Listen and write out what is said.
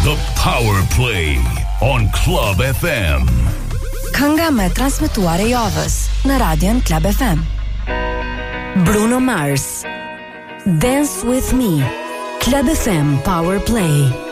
The Power Play on Club FM. Kënga me transmetuar e javës në radion Club FM. Bruno Mars, Dance With Me, Club FM Power Play.